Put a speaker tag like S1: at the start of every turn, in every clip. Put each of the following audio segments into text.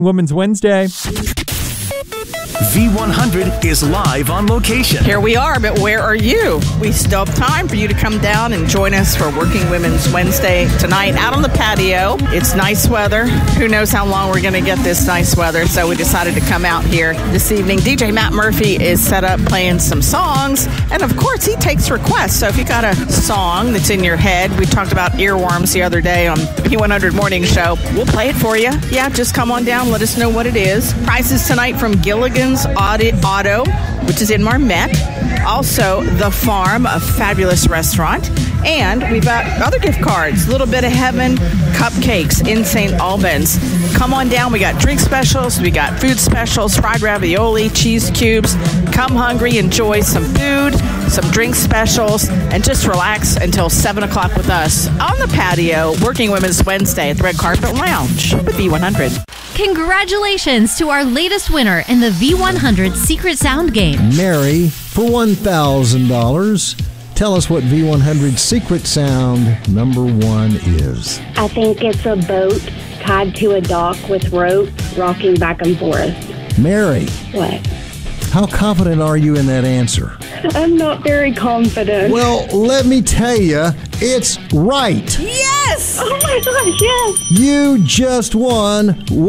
S1: Women's Wednesday.
S2: V100 is live on location.
S3: Here we are, but where are you? We still have time for you to come down and join us for Working Women's Wednesday tonight out on the patio. It's nice weather. Who knows how long we're going to get this nice weather, so we decided to come out here this evening. DJ Matt Murphy is set up playing some songs, and of course, he takes requests. So if you got a song that's in your head, we talked about earworms the other day on the P100 Morning Show, we'll play it for you. Yeah, just come on down, let us know what it is. Prizes tonight from Gilligan's Auto, which is in Marmette. Also, The Farm, a fabulous restaurant. And we've got other gift cards, Little Bit of Heaven, cupcakes in St. Albans. Come on down. We got drink specials. We got food specials, fried ravioli, cheese cubes. Come hungry, enjoy some food, some drink specials, and just relax until 7 o'clock with us on the patio, Working Women's Wednesday at the Red Carpet Lounge with V100.
S4: Congratulations to our latest winner in the V100 Secret Sound game.
S5: Mary, for $1,000, tell us what V100 Secret Sound number 1 is.
S6: I think it's a boat tied to a dock with rope rocking back and forth.
S5: Mary.
S6: What?
S5: How confident are you in that answer?
S6: I'm not very confident.
S5: Well, let me tell you, it's right.
S3: Yes!
S6: Oh my gosh, yes!
S5: You just won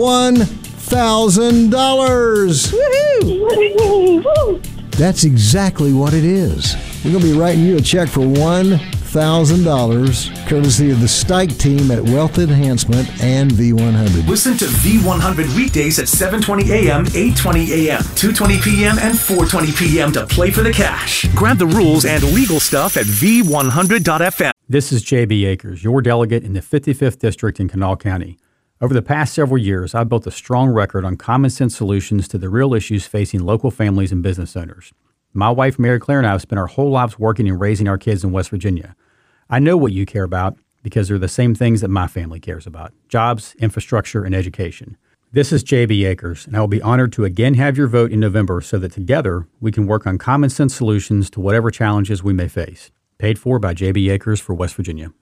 S5: $1,000.
S6: Woo-hoo!
S5: That's exactly what it is. We're going to be writing you a check for $1,000, courtesy of the Stike team at Wealth Enhancement and V100.
S2: Listen to V100 weekdays at 7:20 a.m., 8:20 a.m., 2:20 p.m., and 4:20 p.m. to play for the cash. Grab the rules and legal stuff at V100.fm.
S1: This is J.B. Akers, your delegate in the 55th District in Kanawha County. Over the past several years, I've built a strong record on common sense solutions to the real issues facing local families and business owners. My wife, Mary Claire, and I have spent our whole lives working and raising our kids in West Virginia. I know what you care about because they're the same things that my family cares about: jobs, infrastructure, and education. This is J.B. Akers, and I will be honored to again have your vote in November so that together we can work on common sense solutions to whatever challenges we may face. Paid for by J.B. Akers for West Virginia.